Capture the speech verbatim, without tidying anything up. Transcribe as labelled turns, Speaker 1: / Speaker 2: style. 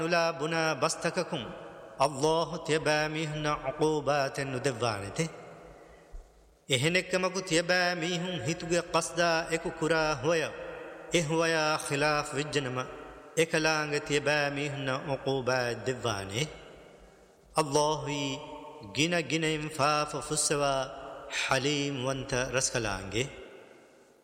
Speaker 1: لا بنا بستككم الله تباميهن عقوبات ندوانته එහෙනෙක්කමකු තියබෑ මීහුන් හිතුගේ කස්දා එකු කුරා හොය එහුවයා ඛිලාෆ් විජ්ජනම එකලාංග තියබෑ මීහුන්න උකූබා දෙවානේ අල්ලාහි ගින ගිනෙන් ෆාෆ ෆුස්සවා حليم وانت رسكلانجي